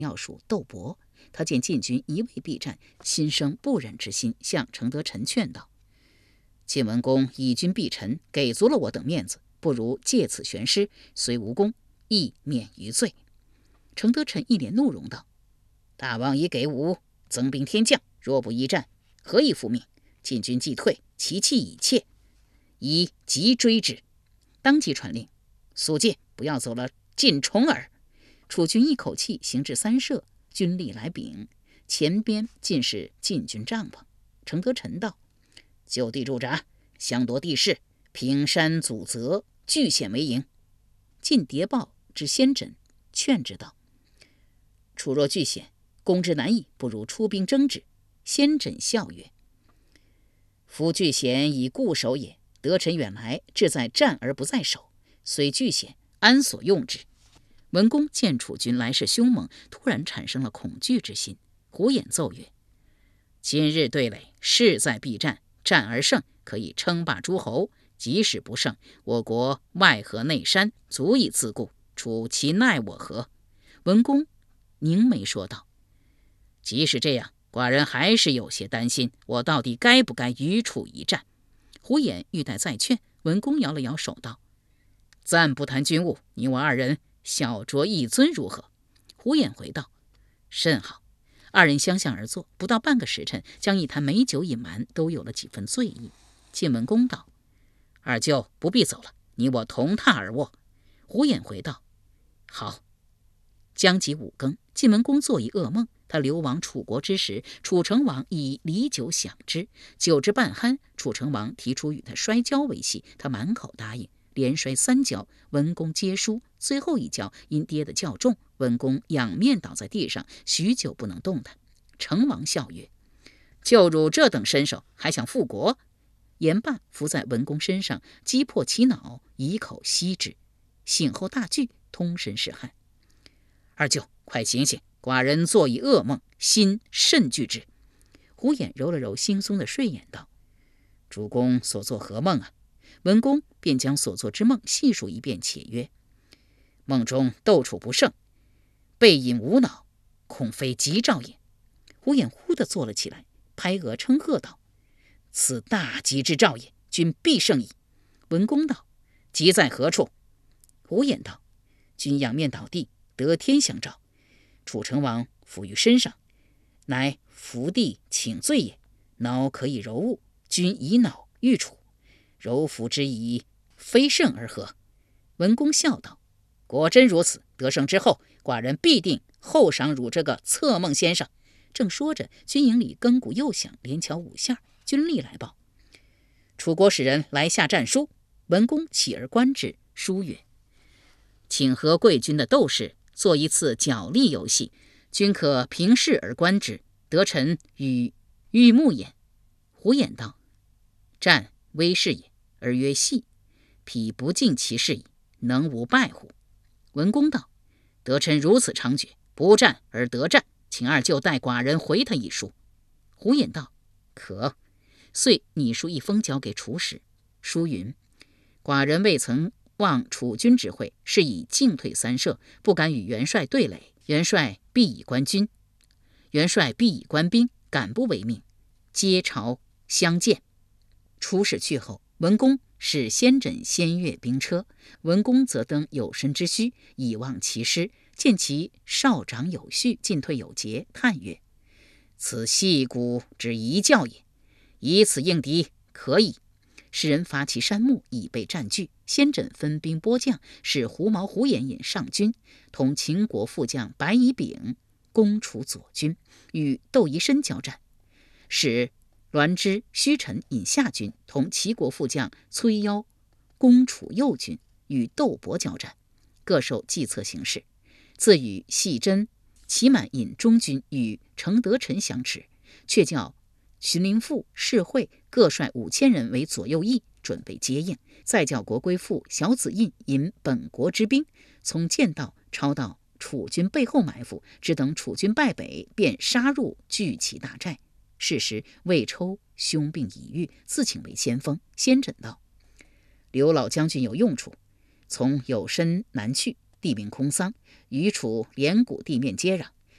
要属窦伯。他见晋军一味避战，心生不忍之心，向程德臣劝道：晋文公以军避陈，给足了我等面子，不如借此悬师，虽无功，亦免于罪。程德臣一脸怒容道：大王已给吾增兵添将，若不一战，何以复命？晋军既退，其气已怯，宜急追之。当即传令，肃戒，不要走了晋重耳。楚军一口气行至3舍，军力来禀，前边尽是晋军帐篷。程德臣道：就地驻扎，相夺地势，平山阻泽，据险为营。晋谍报至先轸，劝之道：楚若据险，攻之难易，不如出兵征之。先轸笑曰：夫据险以固守也，得臣远来，志在战而不在守，虽据险，安所用之？文公见楚军来势凶猛，突然产生了恐惧之心。胡衍奏曰：今日对垒，势在必战，战而胜，可以称霸诸侯；即使不胜，我国外河内山，足以自固，楚其奈我何？文公凝眉说道：即使这样，寡人还是有些担心，我到底该不该与楚一战？胡衍欲待再劝，文公摇了摇手道：暂不谈军务，你我2人小酌一樽如何？胡衍回道：甚好。2人相向而坐，不到半个时辰，将一坛美酒饮完，都有了几分醉意。晋文公道：二舅不必走了，你我同榻而卧。胡衍回道：好。将及5更，晋文公做一噩梦，他流亡楚国之时，楚成王以礼酒享之，酒至半酣，楚成王提出与他摔跤为戏，他满口答应，连摔3跤，文公皆输。最后一跤因跌得较重，文公仰面倒在地上，许久不能动弹。成王笑曰：就汝这等身手，还想复国？言罢，伏在文公身上，击破其脑，以口吸之。醒后大惧，通身是汗。二舅，快醒醒，寡人做一噩梦，心甚惧之。胡衍揉了揉惺忪的睡眼，道：主公所作何梦啊？文公便将所作之梦细数一遍，且曰：梦中斗楚不胜，背饮无脑，恐非吉兆也。胡衍忽地坐了起来，拍额称贺道：此大吉之兆也，君必胜矣。文公道：吉在何处？胡衍道：君仰面倒地，得天相照，楚成王伏于身上，乃伏地请罪也。脑可以柔物，君以脑御楚，柔服之以非胜而何？文公笑道：果真如此，得胜之后，寡人必定厚赏汝这个策梦先生。正说着，军营里更鼓又响，连敲5下，军吏来报：楚国使人来下战书。文公起而观之，书曰：请和贵军的斗士做一次角力游戏，君可平视而观之，得臣与欲目也。胡衍道：战威势也，而曰戏，彼不尽其事矣，能无败乎？文公道：得臣如此猖獗，不战而得战，请二舅带寡人回他一书。胡衍道：可。遂拟书一封交给楚使，书云：寡人未曾望楚军之会，是以进退3舍，不敢与元帅对垒。元帅必以官军，敢不为命，皆朝相见。出使去后，文公使先轸先阅兵车，文公则登有身之虚，以望其师，见其少长有序，进退有节，叹曰：此戏鼓之一教也，以此应敌可矣。使人伐其山木，以备战据。先轸分兵拨将，使胡毛、胡衍引上军，同秦国副将白乙丙攻楚左军，与窦宜申交战；使栾枝、虚臣引下军，同齐国副将崔夭攻楚右军，与窦伯交战，各受计策行事。自与细真、齐满引中军与程德臣相持，却叫荀林父、士会各率5000人为左右翼，准备接应。再叫国归父小子印引本国之兵，从剑道抄到楚军背后埋伏，只等楚军败北，便杀入聚其大寨。是时魏抽凶病已愈，自请为先锋。先轸道：刘老将军有用处，从有身南去，地名空桑，与楚连谷地面接壤，